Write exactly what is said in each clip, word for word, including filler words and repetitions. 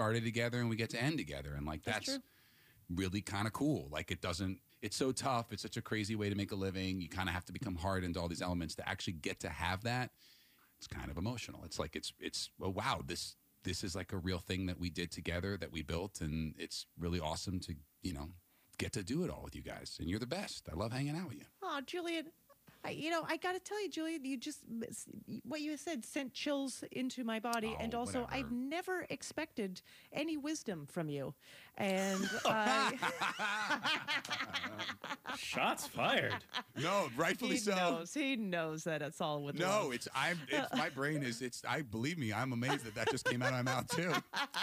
started together and we get to end together. And like, that's, That's true. really kind of cool. Like it doesn't, it's so tough. It's such a crazy way to make a living. You kind of have to become hard into all these elements to actually get to have that. It's kind of emotional. It's like, it's, it's, oh, wow, this, this is like a real thing that we did together, that we built. And it's really awesome to, you know, get to do it all with you guys. And you're the best. I love hanging out with you. Oh, Julian, I, you know, I got to tell you, Julian, you just, what you said sent chills into my body. Oh, and also, whatever. I've never expected any wisdom from you. And uh, Shots fired. No, rightfully he so. knows. He knows that it's all with No, love. it's I'm. It's my brain is. It's. I believe me. I'm amazed that that just came out of my mouth too.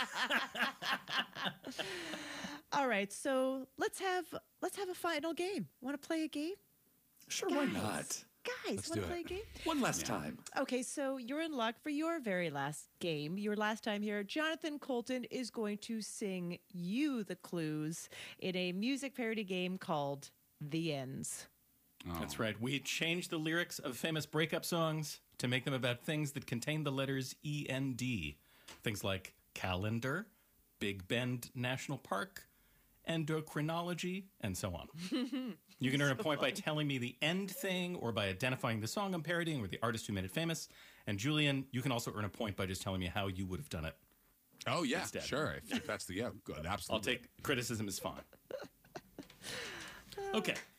All right, so let's have let's have a final game. Want to play a game? Sure, Guys, why not? Guys, Let's want do to play it. a game? One last time. Okay, so you're in luck for your very last game. Your last time here, Jonathan Colton is going to sing you the clues in a music parody game called The Ends. Oh. That's right. We changed the lyrics of famous breakup songs to make them about things that contain the letters E N D. Things like calendar, Big Bend National Park, endocrinology, and so on. You can earn a point by telling me the end thing or by identifying the song I'm parodying or the artist who made it famous. And Julian, you can also earn a point by just telling me how you would have done it. Oh yeah, Instead. sure. If, if that's the yeah, good, I'll absolutely. take criticism is fine. Okay,